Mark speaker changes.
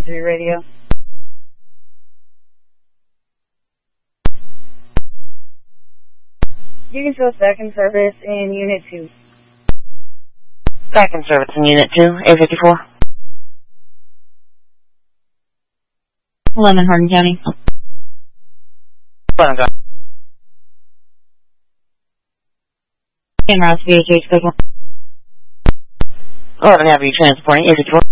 Speaker 1: 3 radio. You can show us back in service in Unit 2.
Speaker 2: Back in service in Unit 2, A54.
Speaker 1: 11 Hardin County.
Speaker 2: 11 County.
Speaker 1: En route to VHH schedule.
Speaker 2: 11 Heavy transporting, A54.